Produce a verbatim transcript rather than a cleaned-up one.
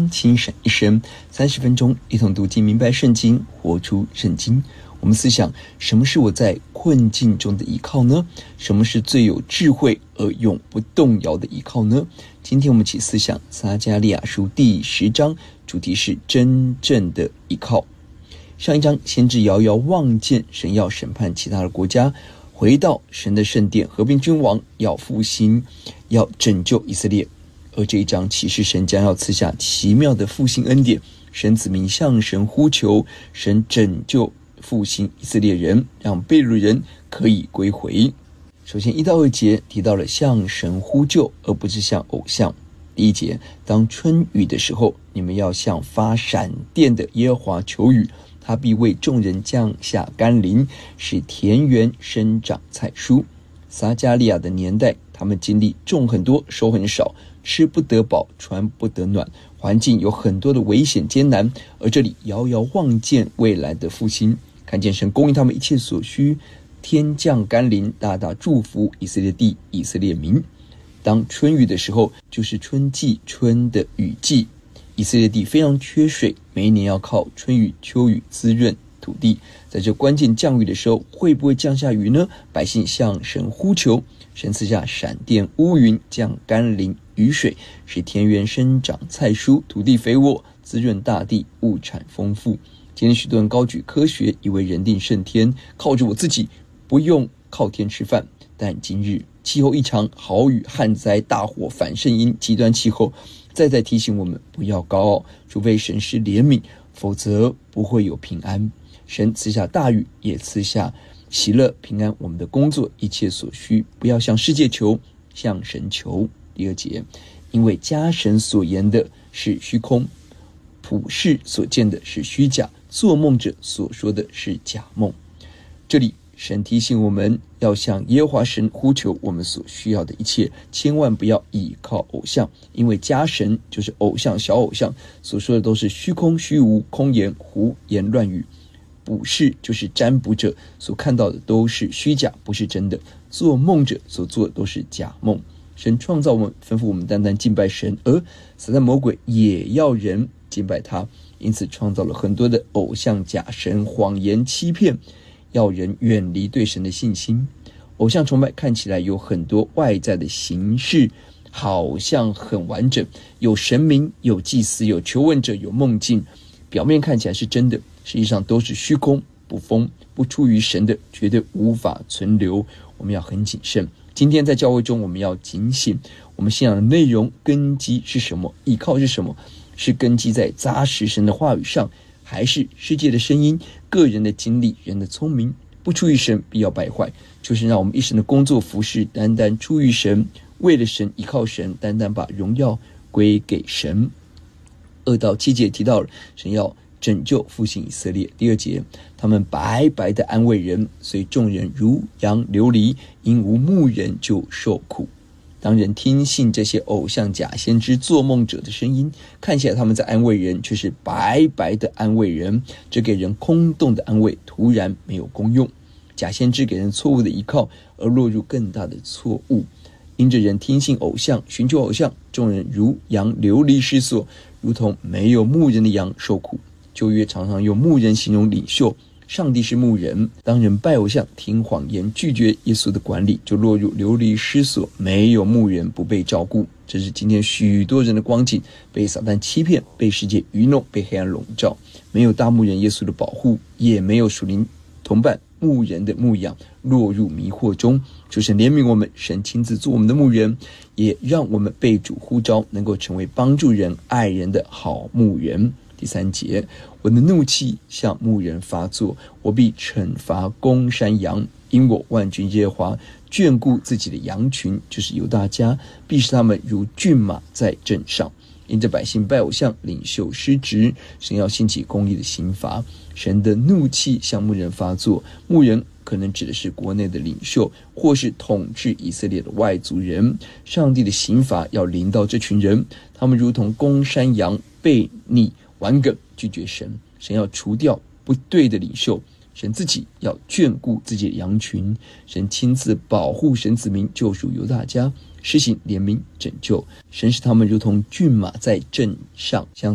天轻闪一生，三十分钟一同读经明白圣经，活出圣经。我们思想，什么是我在困境中的依靠呢？什么是最有智慧而永不动摇的依靠呢？今天我们一起思想撒迦利亚书第十章，主题是真正的依靠。上一章先知遥遥望见神要审判其他的国家，回到神的圣殿，和平君王，要复兴，要拯救以色列。而这一章启示神将要赐下奇妙的复兴恩典，神子民向神呼求，神拯救复兴以色列人，让被掳人可以归回。首先一到二节提到了向神呼救，而不是向偶像。第一节，当春雨的时候，你们要向发闪电的耶和华求雨，他必为众人降下甘霖，使田园生长菜蔬。撒迦利亚的年代，他们经历种很多收很少，吃不得饱，穿不得暖，环境有很多的危险艰难。而这里遥遥望见未来的复兴，看见神供应他们一切所需，天降甘霖，大大祝福以色列地、以色列民。当春雨的时候，就是春季，春的雨季。以色列地非常缺水，每一年要靠春雨、秋雨滋润土地。在这关键降雨的时候，会不会降下雨呢？百姓向神呼求，神赐下闪电、乌云，降甘霖雨水，使田园生长菜蔬，土地肥沃，滋润大地，物产丰富。今天许多人高举科学，以为人定胜天，靠着我自己，不用靠天吃饭。但今日气候异常，豪雨、旱灾、大火、反圣婴、极端气候，再再提醒我们不要高傲，除非神是怜悯，否则不会有平安。神赐下大雨，也赐下喜乐平安，我们的工作一切所需，不要向世界求，向神求。第二节，因为家神所言的是虚空，普世所见的是虚假，做梦者所说的是假梦。这里神提醒我们要向耶和华神呼求我们所需要的一切，千万不要倚靠偶像，因为家神就是偶像、小偶像所说的都是虚空虚无、空言胡言乱语。卜筮就是占卜者所看到的都是虚假，不是真的。做梦者所做的都是假梦。神创造我们，吩咐我们单单敬拜神，而撒旦魔鬼也要人敬拜他，因此创造了很多的偶像、假神、谎言、欺骗，要人远离对神的信心。偶像崇拜看起来有很多外在的形式，好像很完整，有神明，有祭司，有求问者，有梦境，表面看起来是真的，实际上都是虚空，不丰，不出于神的，绝对无法存留。我们要很谨慎。今天在教会中，我们要警醒，我们信仰的内容根基是什么，依靠是什么，是根基在扎实神的话语上，还是世界的声音、个人的经历、人的聪明？不出于神，必要败坏。就是让我们一生的工作服事，单单出于神，为了神，依靠神，单单把荣耀归给神。二到七节提到了神要拯救复兴以色列。第二节，他们白白的安慰人，所以众人如羊流离，因无牧人就受苦。当人听信这些偶像、假先知、做梦者的声音，看起来他们在安慰人，却是白白的安慰人，这给人空洞的安慰，突然没有功用。假先知给人错误的依靠，而落入更大的错误。因着人听信偶像，寻求偶像，众人如羊流离失所，如同没有牧人的羊受苦。旧约常常用牧人形容领袖，上帝是牧人。当人拜偶像、听谎言、拒绝耶稣的管理，就落入流离失所，没有牧人，不被照顾。这是今天许多人的光景，被撒旦欺骗，被世界愚弄，被黑暗笼罩，没有大牧人耶稣的保护，也没有属灵同伴牧人的牧养，落入迷惑中。求神怜悯我们，神亲自做我们的牧人，也让我们被主呼召，能够成为帮助人、爱人的好牧人。第三节，我的怒气向牧人发作，我必惩罚公山羊，因我万军耶和华眷顾自己的羊群，就是犹大家，必使他们如骏马在阵上。因着百姓拜偶像，领袖失职，神要兴起公义的刑罚。神的怒气向牧人发作，牧人可能指的是国内的领袖，或是统治以色列的外族人。上帝的刑罚要临到这群人，他们如同公山羊，悖逆顽梗，拒绝神。神要除掉不对的领袖，神自己要眷顾自己的羊群，神亲自保护神子民，救赎犹大家，施行怜悯拯救。神使他们如同骏马在阵上，像